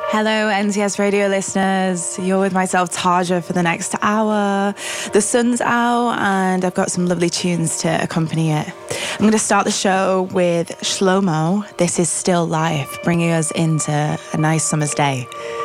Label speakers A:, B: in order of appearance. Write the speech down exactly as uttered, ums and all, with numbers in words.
A: Hello, N C S Radio listeners. You're with myself, Taja, for the next hour. The sun's out and I've got some lovely tunes to accompany it. I'm going to start the show with Shlomo. This is Still Life, bringing us into a nice summer's day.